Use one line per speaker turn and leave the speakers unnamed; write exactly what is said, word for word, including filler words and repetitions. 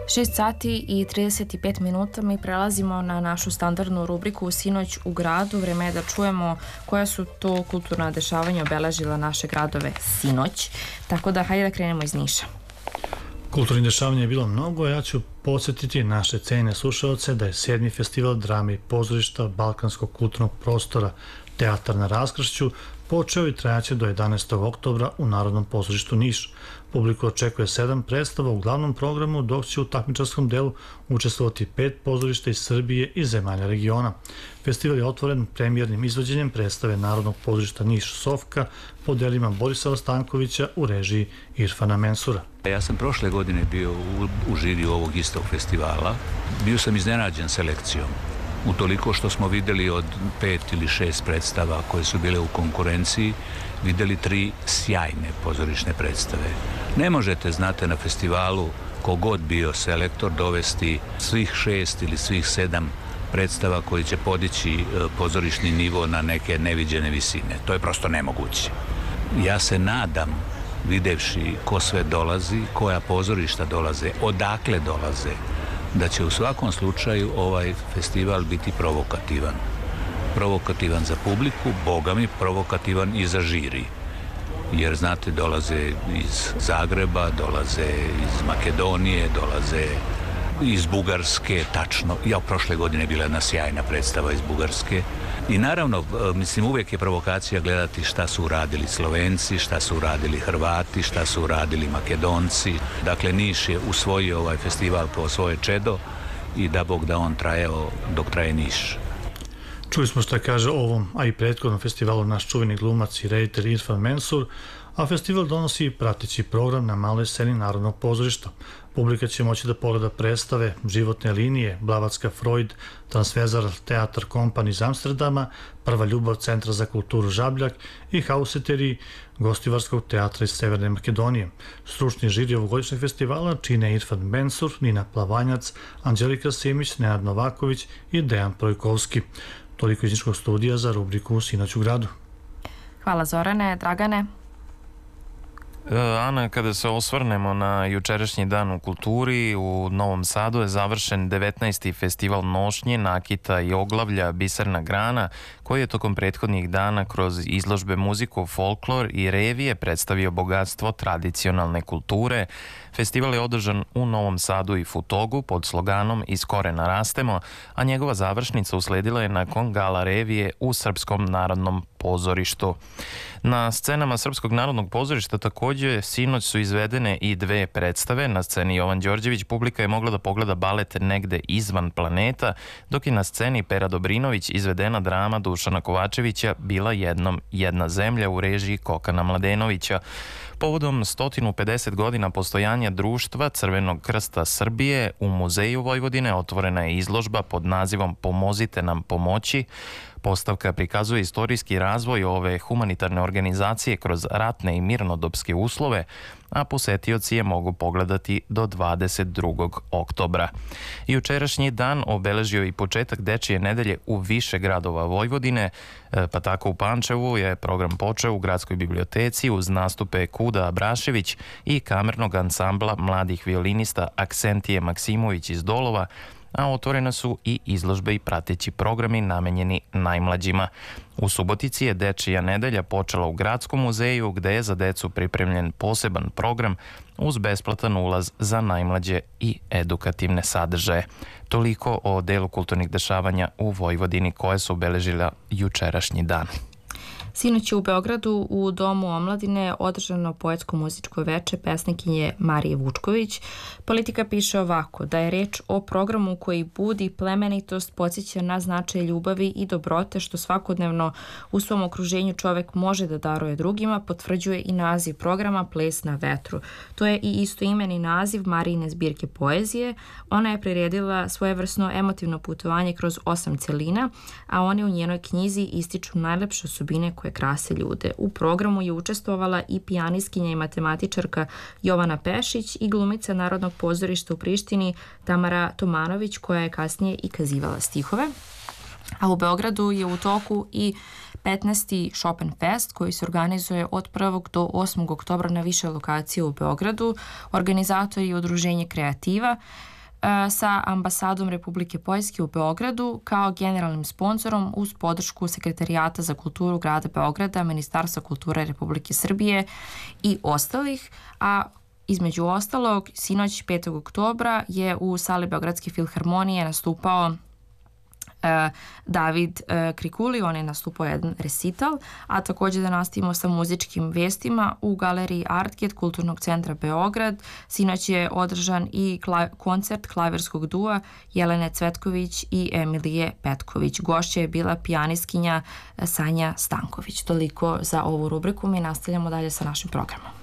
šest sati i trideset pet minuta mi prelazimo na našu standardnu rubriku Sinoć u gradu. Vreme je da čujemo koja su to kulturna dešavanja obeležila naše gradove sinoć. Tako da hajde da krenemo iz Niša.
Kulturnih dešavanja je bilo mnogo, a ja ću podsjetiti naše cenjene slušaoce da je sedmi festival drame i pozorišta Balkanskog kulturnog prostora Teatar na raskršću počeo i trajaće do jedanaestog oktobra u Narodnom pozorištu Niš. Publiku očekuje sedam predstava u glavnom programu, dok će u takmičarskom delu učestvovati pet pozorišta iz Srbije i zemalja regiona. Festival je otvoren premijernim izvođenjem predstave Narodnog pozorišta Niš Sofka po delima Borisa Stankovića u režiji Irfana Mensura.
Ja sam prošle godine bio u, u žiriju ovog istog festivala. Bio sam iznenađen selekcijom. Utoliko što smo videli od pet ili šest predstava koje su bile u konkurenciji, videli tri sjajne pozorišne predstave. Ne možete, znate, na festivalu, kogod bio selektor, dovesti svih šest ili svih sedam predstava koji će podići pozorišni nivo na neke neviđene visine. To je prosto nemoguće. Ja se nadam, videvši ko sve dolazi, koja pozorišta dolaze, odakle dolaze, da će u svakom slučaju ovaj festival biti provokativan. Provokativan za publiku, boga mi, provokativan i za žiri. Jer, znate, dolaze iz Zagreba, dolaze iz Makedonije, dolaze iz Bugarske, tačno. Ja prošle godine bila jedna sjajna predstava iz Bugarske. I naravno, mislim, uvijek je provokacija gledati šta su uradili Slovenci, šta su uradili Hrvati, šta su uradili Makedonci. Dakle, Niš je usvojio ovaj festival kao svoje čedo i da Bog da on trajao dok traje Niš.
Čuli smo šta kaže o ovom, a i prethodnom festivalu naš čuveni glumac i reditelj Irfan Mensur, a festival donosi prateći program na maloj sceni Narodnog pozorišta. Publika će moći da pogleda predstave Životne linije, Blavatska Freud, Transvezar Teatar Kompani iz Amsterdama, Prva ljubav Centra za kulturu Žabljak i Hauseteri Gostivarskog teatra iz Severne Makedonije. Stručni žiri ovogodišnjeg festivala čine Irfan Mensur, Nina Plavanjac, Anđelika Simić, Nenad Novaković i Dejan Projkovski. Toliko iz Niškog studija za rubriku Sinoć u gradu.
Hvala Zorane. Dragane?
Ana, kada se osvrnemo na jučerašnji dan u kulturi, u Novom Sadu je završen devetnaesti festival nošnje, nakita i oglavlja Biserna grana, koji je tokom prethodnih dana kroz izložbe muziku, folklor i revije predstavio bogatstvo tradicionalne kulture. Festival je održan u Novom Sadu i Futogu pod sloganom Iz korena rastemo, a njegova završnica usledila je nakon gala revije u Srpskom narodnom pozorištu. Na scenama Srpskog narodnog pozorišta takođe sinoć su izvedene i dve predstave. Na sceni Jovan Đorđević publika je mogla da pogleda balet Negde izvan planeta, dok je na sceni Pera Dobrinović izvedena drama Dušana Kovačevića Bila jednom jedna zemlja u režiji Kokana Mladenovića. Povodom sto pedeset godina postojanja društva Crvenog krsta Srbije u Muzeju Vojvodine otvorena je izložba pod nazivom Pomozite nam pomoći. Postavka prikazuje istorijski razvoj ove humanitarne organizacije kroz ratne i mirnodopske uslove, a posetioci je mogu pogledati do dvadeset drugog oktobra. Jučerašnji dan obeležio i početak dečije nedelje u više gradova Vojvodine, pa tako u Pančevu je program počeo u Gradskoj biblioteci uz nastupe Kuda Abrašević i kamernog ansambla mladih violinista Aksentije Maksimović iz Dolova, a otvorena su i izložbe i prateći programi namenjeni najmlađima. U Subotici je dečija nedelja počela u Gradskom muzeju, gde je za decu pripremljen poseban program uz besplatan ulaz za najmlađe i edukativne sadržaje. Toliko o delu kulturnih dešavanja u Vojvodini koje su obeležila jučerašnji dan.
Sinoć je u Beogradu u Domu omladine održano poetsko-muzičko veče pesnikinje Marije Vučković. Politika piše ovako, da je reč o programu koji budi plemenitost, podsjeća na značaj ljubavi i dobrote što svakodnevno u svom okruženju čovek može da daruje drugima, potvrđuje i naziv programa Ples na vetru. To je i istoimeni naziv Marijine zbirke poezije. Ona je priredila svojevrsno emotivno putovanje kroz osam celina, a one u njenoj knjizi ističu najlepše osobine koje krase ljude. U programu je učestvovala i pijanistkinja i matematičarka Jovana Pešić i glumica Narodnog pozorišta u Prištini Tamara Tomanović, koja je kasnije i kazivala stihove. A u Beogradu je u toku i petnaesti Chopin Fest koji se organizuje od prvog do osmog oktobra na više lokacije u Beogradu. Organizator je Udruženje Kreativa. sa ambasadom Republike Poljske u Beogradu kao generalnim sponzorom uz podršku Sekretarijata za kulturu grada Beograda, Ministarstva kulture Republike Srbije i ostalih, a između ostalog, sinoć petog oktobra je u sali Beogradske filharmonije nastupao David Krikuli, on je nastupao jedan recital, a takođe da nastavimo sa muzičkim vestima u galeriji Artget Kulturnog centra Beograd. Sinoć je održan i koncert klavirskog dua Jelene Cvetković i Emilije Petković. Gošća je bila pijanistkinja Sanja Stanković. Toliko za ovu rubriku, mi nastavljamo dalje sa našim programom.